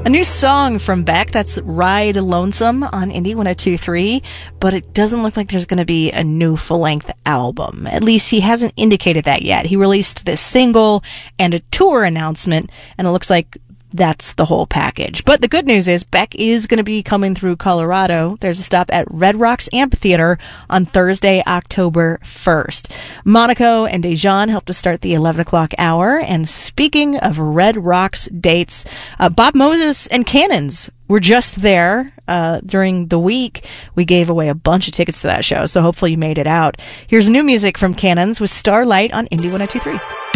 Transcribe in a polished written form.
A new song from Beck, that's Ride Lonesome on Indie 102.3, but it doesn't look like there's going to be a new full-length album. At least he hasn't indicated that yet. He released this single and a tour announcement, and it looks like that's the whole package. But the good news is Beck is going to be coming through Colorado. There's a stop at Red Rocks Amphitheater on Thursday, October 1st. Monaco and Dejan helped to start the 11 o'clock hour. And speaking of Red Rocks dates, Bob Moses and Cannons were just there during the week. We gave away a bunch of tickets to that show, so hopefully you made it out. Here's new music from Cannons with Starlight on Indie 102.3.